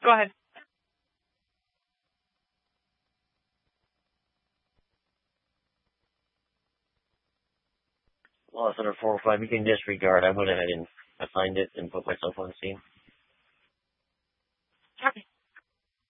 Go ahead. Loss under 405. You can disregard. I went ahead and assigned it and put myself on scene. Okay.